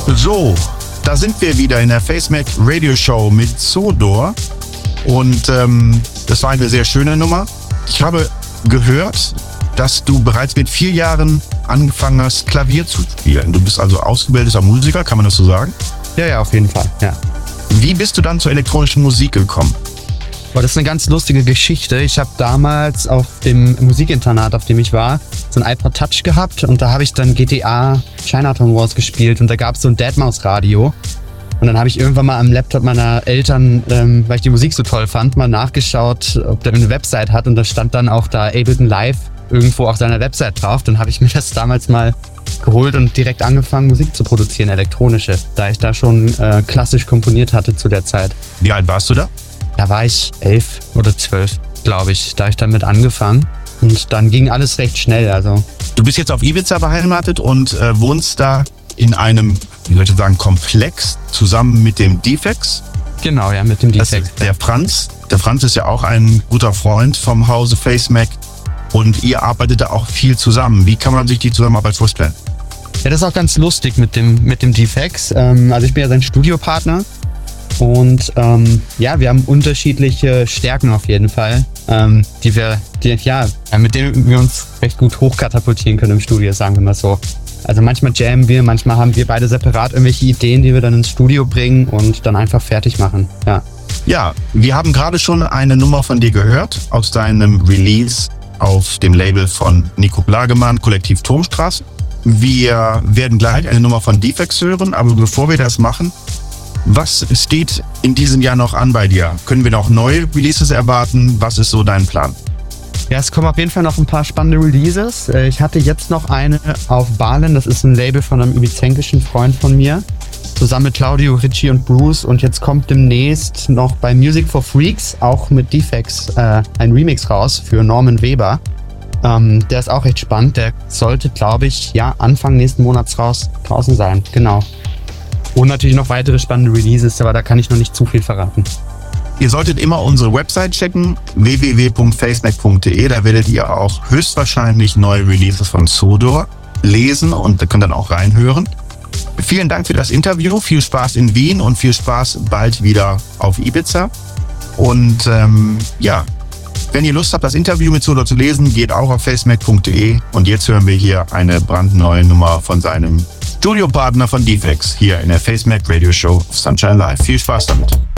So, da sind wir wieder in der FaceMac Radio Show mit Sodor. Und das war eine sehr schöne Nummer. Ich habe gehört, dass du bereits mit 4 Jahren angefangen hast, Klavier zu spielen. Du bist also ausgebildeter Musiker, kann man das so sagen? Ja, auf jeden Fall, ja. Wie bist du dann zur elektronischen Musik gekommen? Das ist eine ganz lustige Geschichte. Ich habe damals auf dem Musikinternat, auf dem ich war, so ein iPod Touch gehabt und da habe ich dann GTA Chinatown Wars gespielt und da gab es so ein Deadmau5-Radio. Und dann habe ich irgendwann mal am Laptop meiner Eltern, weil ich die Musik so toll fand, mal nachgeschaut, ob der eine Website hat und da stand dann auch da Ableton Live irgendwo auf seiner Website drauf. Dann habe ich mir das damals mal geholt und direkt angefangen, Musik zu produzieren, elektronische, da ich da schon klassisch komponiert hatte zu der Zeit. Wie alt warst du da? Da war ich 11 oder 12, glaube ich, da ich damit angefangen. Und dann ging alles recht schnell. Also. Du bist jetzt auf Ibiza beheimatet und wohnst da in einem, wie soll ich sagen, Komplex zusammen mit dem Defex. Genau, ja, mit dem Defex. Der Franz. Der Franz ist ja auch ein guter Freund vom Hause FaceMac und ihr arbeitet da auch viel zusammen. Wie kann man sich die Zusammenarbeit vorstellen? Ja, das ist auch ganz lustig mit dem Defex. Also ich bin ja sein Studiopartner. Und ja, wir haben unterschiedliche Stärken auf jeden Fall, mit denen wir uns recht gut hochkatapultieren können im Studio, sagen wir mal so. Also manchmal jammen wir, manchmal haben wir beide separat irgendwelche Ideen, die wir dann ins Studio bringen und dann einfach fertig machen. Ja. Ja, wir haben gerade schon eine Nummer von dir gehört aus deinem Release auf dem Label von Nico Blagemann, Kollektiv Turmstraße. Wir werden gleich eine Nummer von Defex hören, aber bevor wir das machen, was steht in diesem Jahr noch an bei dir? Können wir noch neue Releases erwarten? Was ist so dein Plan? Ja, es kommen auf jeden Fall noch ein paar spannende Releases. Ich hatte jetzt noch eine auf Balen, das ist ein Label von einem ibizenkischen Freund von mir, zusammen mit Claudio, Richie und Bruce. Und jetzt kommt demnächst noch bei Music for Freaks, auch mit Defex, ein Remix raus für Norman Weber. Der ist auch recht spannend. Der sollte, glaube ich, Anfang nächsten Monats draußen sein. Genau. Und natürlich noch weitere spannende Releases, aber da kann ich noch nicht zu viel verraten. Ihr solltet immer unsere Website checken, www.facemac.de. Da werdet ihr auch höchstwahrscheinlich neue Releases von Sodor lesen und da könnt dann auch reinhören. Vielen Dank für das Interview, viel Spaß in Wien und viel Spaß bald wieder auf Ibiza. Und wenn ihr Lust habt, das Interview mit Sodor zu lesen, geht auch auf facemac.de. Und jetzt hören wir hier eine brandneue Nummer von seinem Studiopartner von Defex hier in der FaceMac Radio Show auf Sunshine Live. Viel Spaß damit.